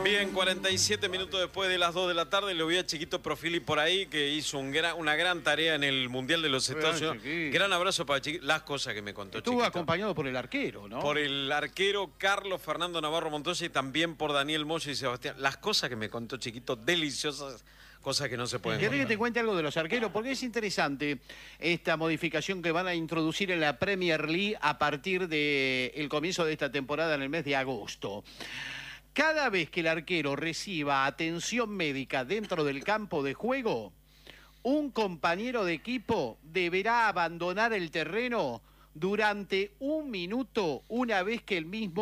Bien, 47 minutos después de las 2 de la tarde, lo vi a Chiquito Profili por ahí, que hizo una gran tarea en el Mundial de los Estados Unidos. Gran abrazo para Chiquito. Las cosas que me contó Chiquito. Estuvo acompañado por el arquero, ¿no? Por el arquero Carlos Fernando Navarro Montoya y también por Daniel Moya y Sebastián. Las cosas que me contó Chiquito, deliciosas, cosas que no se pueden ¿Querés contar. que te cuente algo de los arqueros? Porque es interesante esta modificación que van a introducir en la Premier League a partir del comienzo de esta temporada en el mes de agosto. Cada vez que el arquero reciba atención médica dentro del campo de juego, un compañero de equipo deberá abandonar el terreno durante 1 minuto una vez que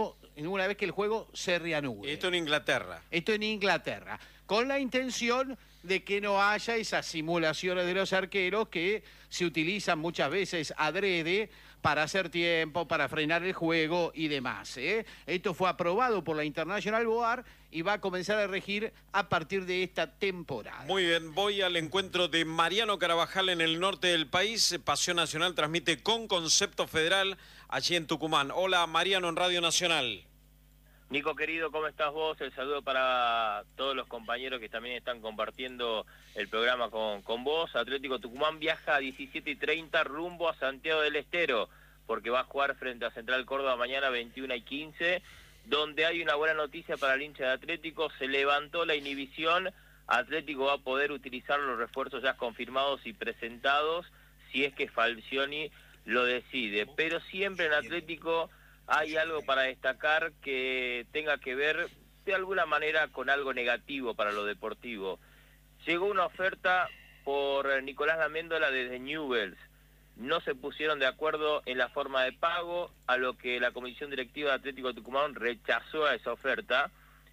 el juego se reanude. Esto en Inglaterra. Esto en Inglaterra, con la intención de que no haya esas simulaciones de los arqueros que se utilizan muchas veces adrede para hacer tiempo, para frenar el juego y demás. Esto fue aprobado por la International Board y va a comenzar a regir a partir de esta temporada. Muy bien, voy al encuentro de Mariano Carabajal en el norte del país. Pasión Nacional transmite con Concepto Federal allí en Tucumán. Hola, Mariano en Radio Nacional. Nico querido, ¿cómo estás vos? El saludo para todos los compañeros que también están compartiendo el programa con vos. Atlético Tucumán viaja a 17:30 rumbo a Santiago del Estero, porque va a jugar frente a Central Córdoba mañana 21:15, donde hay una buena noticia para el hincha de Atlético. Se levantó la inhibición, Atlético va a poder utilizar los refuerzos ya confirmados y presentados, si es que Falcioni lo decide. Pero siempre en Atlético hay algo para destacar que tenga que ver de alguna manera con algo negativo para lo deportivo. Llegó una oferta por Nicolás Laméndola desde Newell's. No se pusieron de acuerdo en la forma de pago, a lo que la Comisión Directiva de Atlético Tucumán rechazó a esa oferta.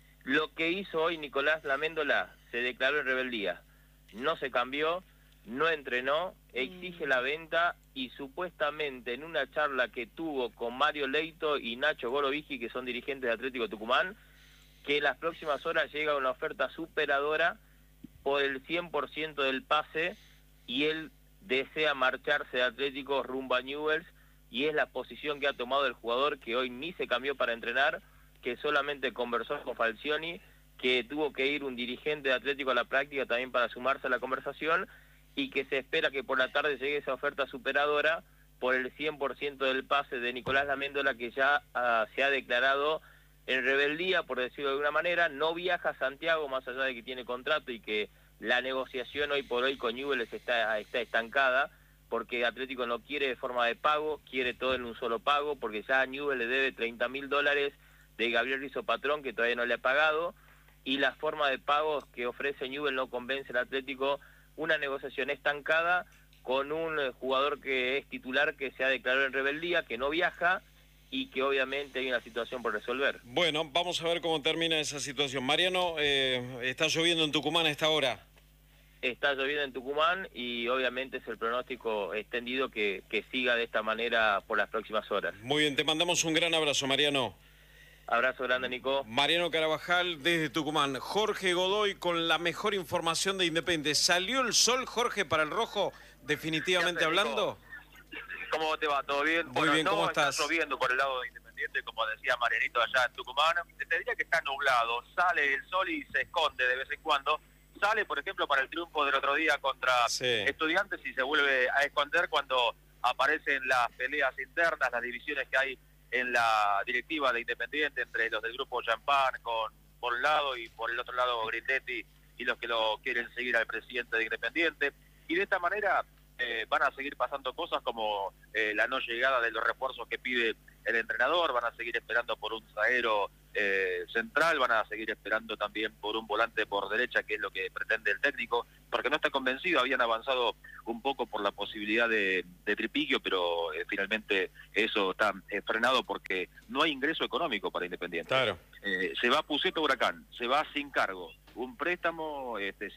Lo que hizo hoy Nicolás Laméndola, se declaró en rebeldía. No se cambió, no entrenó, exige la venta y supuestamente en una charla que tuvo con Mario Leito y Nacho Gorovicki, que son dirigentes de Atlético Tucumán, que en las próximas horas llega una oferta superadora por el 100% del pase y él desea marcharse de Atlético rumbo a Newell's, y es la posición que ha tomado el jugador, que hoy ni se cambió para entrenar, que solamente conversó con Falcioni, que tuvo que ir un dirigente de Atlético a la práctica también para sumarse a la conversación, y que se espera que por la tarde llegue esa oferta superadora por el 100% del pase de Nicolás Laméndola, que ya se ha declarado en rebeldía, por decirlo de alguna manera. No viaja a Santiago, más allá de que tiene contrato y que la negociación hoy por hoy con Newell's está estancada, porque Atlético no quiere de forma de pago, quiere todo en un solo pago, porque ya a Newell's le debe $30.000 de Gabriel Rizzo Patrón, que todavía no le ha pagado, y la forma de pagos que ofrece Newell's no convence al Atlético. Una negociación estancada con un jugador que es titular, que se ha declarado en rebeldía, que no viaja y que obviamente hay una situación por resolver. Bueno, vamos a ver cómo termina esa situación. Mariano, está lloviendo en Tucumán a esta hora. Está lloviendo en Tucumán y obviamente es el pronóstico extendido que siga de esta manera por las próximas horas. Muy bien, te mandamos un gran abrazo, Mariano. Abrazo grande, Nico. Mariano Carabajal desde Tucumán. Jorge Godoy con la mejor información de Independiente. ¿Salió el sol, Jorge, para el rojo, definitivamente hablando? ¿Cómo te va? ¿Todo bien? Muy bien, ¿cómo estás? Está lloviendo por el lado de Independiente, como decía Marianito allá en Tucumán. Te diría que está nublado. Sale el sol y se esconde de vez en cuando. Sale, por ejemplo, para el triunfo del otro día contra Estudiantes y se vuelve a esconder cuando aparecen las peleas internas, las divisiones que hay en la directiva de Independiente entre los del grupo Champán por un lado y por el otro lado Grindetti y los que lo quieren seguir al presidente de Independiente. Y de esta manera van a seguir pasando cosas como la no llegada de los refuerzos que pide el entrenador, van a seguir esperando por un zaguero central, van a seguir esperando también por un volante por derecha, que es lo que pretende el técnico, porque no está convencido. Habían avanzado un poco por la posibilidad de Tripiquio, pero finalmente eso está frenado porque no hay ingreso económico para Independiente. Claro. Se va Puceto Huracán, se va sin cargo, un préstamo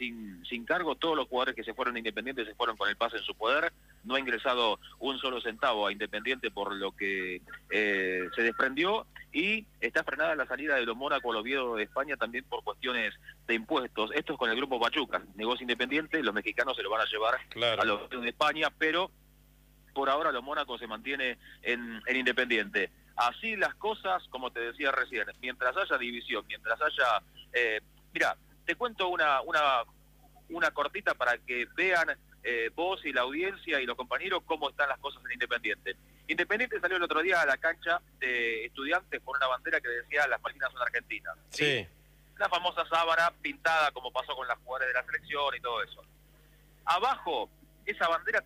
sin cargo. Todos los jugadores que se fueron a Independiente se fueron con el pase en su poder. No ha ingresado un solo centavo a Independiente por lo que se desprendió, y está frenada la salida de los Mónaco al Oviedo de España también por cuestiones de impuestos. Esto es con el grupo Pachuca, negocio Independiente. Los mexicanos se lo van a llevar a los de España, pero por ahora los Mónaco se mantiene en Independiente. Así las cosas, como te decía recién, mientras haya división, mientras haya... mira, te cuento una cortita para que vean vos y la audiencia y los compañeros cómo están las cosas en Independiente. Independiente salió el otro día a la cancha de Estudiantes con una bandera que decía "Las Malvinas son argentinas". Sí. La famosa sábana pintada como pasó con las jugadores de la selección y todo eso. Abajo, esa bandera